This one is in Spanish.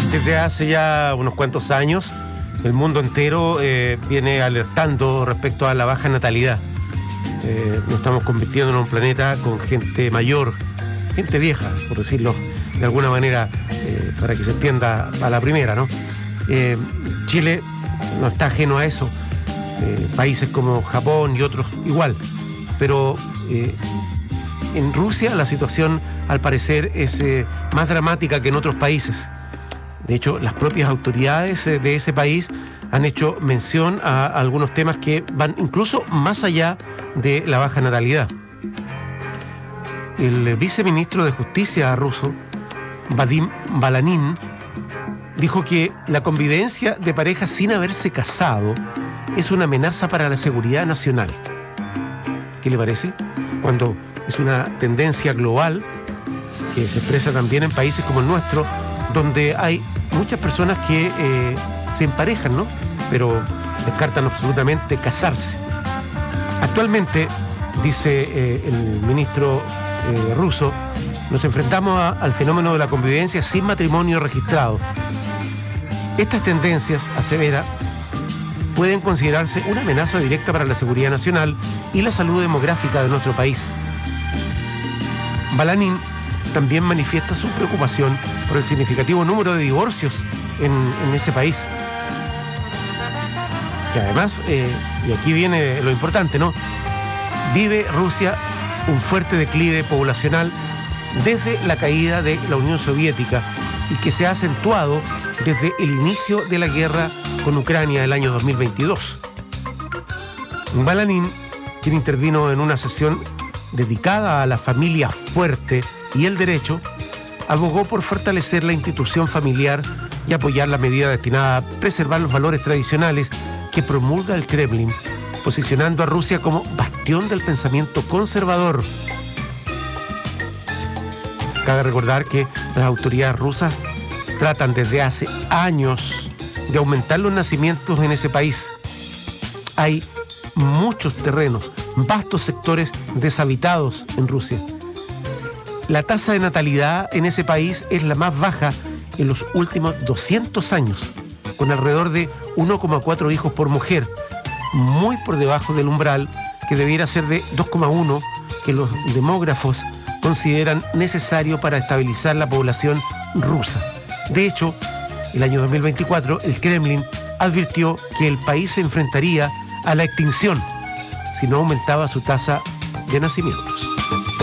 Desde hace ya unos cuantos años, el mundo entero viene alertando respecto a la baja natalidad. Nos estamos convirtiendo en un planeta con gente mayor, gente vieja, por decirlo de alguna manera, para que se entienda a la primera, ¿no? Chile no está ajeno a eso. Países como Japón y otros igual. Pero en Rusia la situación, al parecer, es más dramática que en otros países. De hecho, las propias autoridades de ese país han hecho mención a algunos temas que van incluso más allá de la baja natalidad. El viceministro de Justicia ruso, Vadim Balanin, dijo que la convivencia de parejas sin haberse casado es una amenaza para la seguridad nacional. ¿Qué le parece? Cuando es una tendencia global que se expresa también en países como el nuestro, donde hay muchas personas que se emparejan, ¿no? Pero descartan absolutamente casarse. Actualmente, dice el ministro ruso, nos enfrentamos al fenómeno de la convivencia sin matrimonio registrado. Estas tendencias, asevera, pueden considerarse una amenaza directa para la seguridad nacional y la salud demográfica de nuestro país. Balanin también manifiesta su preocupación por el significativo número de divorcios en ese país. Que además, y aquí viene lo importante, ¿no? Vive Rusia un fuerte declive poblacional desde la caída de la Unión Soviética y que se ha acentuado desde el inicio de la guerra con Ucrania el año 2022. Balanin, quien intervino en una sesión dedicada a la familia fuerte y el derecho, abogó por fortalecer la institución familiar y apoyar la medida destinada a preservar los valores tradicionales que promulga el Kremlin, posicionando a Rusia como bastión del pensamiento conservador. Cabe recordar que las autoridades rusas tratan desde hace años de aumentar los nacimientos en ese país. Hay muchos terrenos, vastos sectores deshabitados en Rusia. La tasa de natalidad en ese país es la más baja en los últimos 200 años, con alrededor de 1,4 hijos por mujer, muy por debajo del umbral que debiera ser de 2,1 que los demógrafos consideran necesario para estabilizar la población rusa. De hecho, el año 2024, el Kremlin advirtió que el país se enfrentaría a la extinción si no aumentaba su tasa de nacimientos.